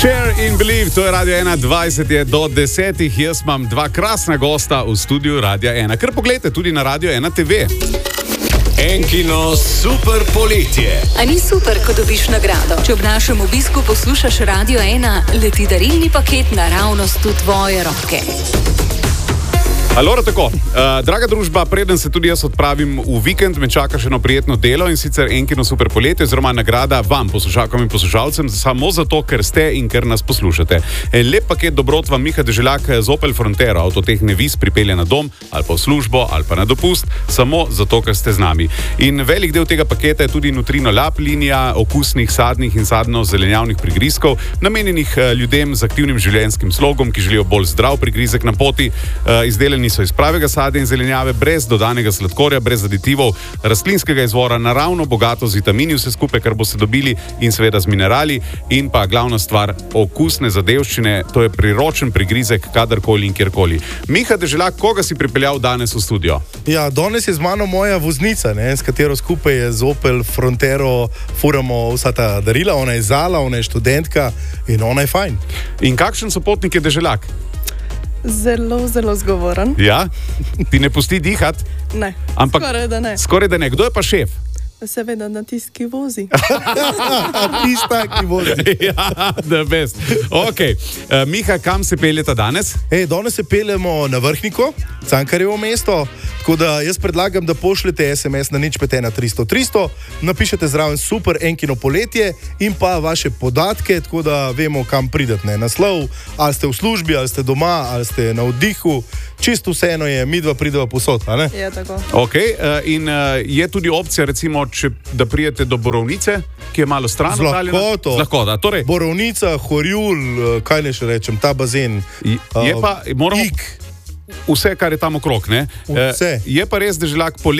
Share in Believe, to je Radio 1, 20 je do 10. Jaz imam dva krasna gosta v studiu Radia 1. Kar pogledajte tudi na Radio 1 TV. Enkino super poletje. A ni super, ko dobiš nagrado? Če ob našem obisku poslušaš Radio 1, leti darilni paket naravnost v tvoje roke. Alora, tako, draga družba, preden se tudi jaz odpravim v vikend, me čaka še eno prijetno delo in sicer Enkino super poletje, oziroma nagrada vam, poslušalkam in poslušalcem, samo zato, ker ste in ker nas poslušate. En lep paket dobrot vam Miha Deželjak z Opel Frontero, avtotehne Vis, pripelje na dom, ali pa v službo, ali pa na dopust, samo zato, ker ste z nami. In velik del tega paketa je tudi Nutrino Lab, linija okusnih, sadnih in sadno-zelenjavnih prigrizkov, namenjenih ljudem z aktivnim življenjskim slogom, ki želijo bolj zdrav prigrizek na poti, izdelani so iz pravega sadja in zelenjave, brez dodanega sladkorja, brez aditivov, rastlinskega izvora, naravno bogato z vitamini, vse skupaj, kar boste dobili, in seveda z minerali. In pa glavna stvar, okusne zadevščine, to je priročen prigrizek kadarkoli in kjerkoli. Miha Deželjak, koga si pripeljal danes v studio? Ja, danes je z mano moja voznica, s katero skupaj je z Opel Frontero furamo vsa ta darila. Ona je zala, ona je študentka in ona je fajn. In kakšen sopotnik je Deželjak? Zelo, zelo zgovoren. Ja? Ti ne pusti dihati? Ne, Ampak skoraj da ne. Skoraj da ne. Kdo je pa šef? Seveda na tisti, ki vozi. Tista, ki vozi. Ja, the best. Ok, Miha, kam se peljeta danes? Danes se peljemo na Vrhniko, Cankarjevo mesto, tako da jaz predlagam, da pošljete SMS na 051 300 300, napišete zraven super Enkino poletje in pa vaše podatke, tako da vemo, kam pridete. Naslov, ali ste v službi, ali ste doma, ali ste na oddihu, čisto vseeno je, midva prideva posod, a ne? Je tako. Ok, in je tudi opcija, recimo, da prijete do Borovnice, ki je malo stran. Z lahkoto. Z lahkoto, torej. Borovnica, Horjul, kaj ne še rečem, ta bazen. Je pa, moramo... Ik. Vse, kar je tam okrog, ne? Vse. Je pa res, Deželjak,